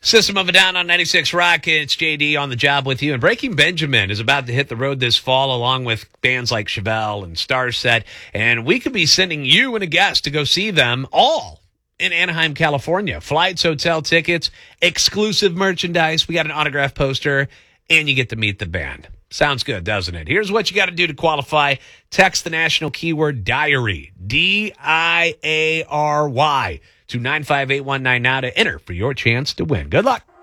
System of a Down on 96 Rock. It's JD on the job with you. And Breaking Benjamin is about to hit the road this fall, along with bands like Chevelle and Starset. And we could be sending you and a guest to go see them all in Anaheim, California. Flights, hotel tickets, exclusive merchandise. We got an autograph poster, and you get to meet the band. Sounds good, doesn't it? Here's what you got to do to qualify. Text the national keyword DIARY, DIARY, to 95819 now to enter for your chance to win. Good luck.